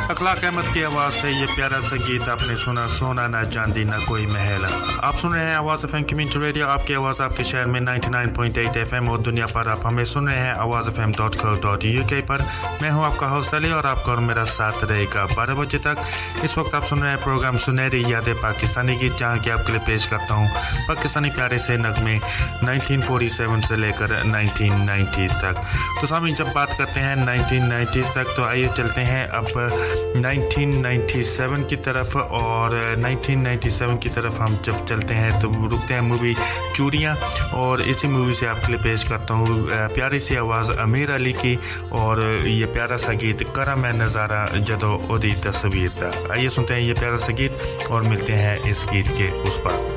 अखलाक अहमद की आवाज़ से ये प्यारा सा गीत आपने सुना, सोना ना चांदी ना कोई महल। आप सुन रहे हैं आवाज़ एफएम कम्युनिटी रेडियो, आपकी आवाज़ आपके शहर में 99.8 एफएम और दुनिया पर आप हमें सुन रहे हैं awazfm.co.uk पर। मैं हूं आपका होस्ट अली और आपका और मेरा साथ रहेगा 12 बजे तक। इस वक्त आप सुन रहे हैं प्रोग्राम सुनहरी यादें पाकिस्तानी गीत, जहां कि आपके लिए पेश करता हूं पाकिस्तानी प्यारे से नगमे 1947 से लेकर 1990s तक। तो सामीन, जब बात करते हैं 1990s तक तो आइए चलते हैं अब 1997 की तरफ। और 1997 की तरफ हम जब चलते हैं तो रुकते हैं मूवी चूड़ियाँ, और इसी मूवी से आपके लिए पेश करता हूँ प्यारी सी आवाज़ आमिर अली की और ये प्यारा सा गीत करा मैं नज़ारा जदों ओदी तस्वीर था। आइए सुनते हैं ये प्यारा सा गीत और मिलते हैं इस गीत के उस पर।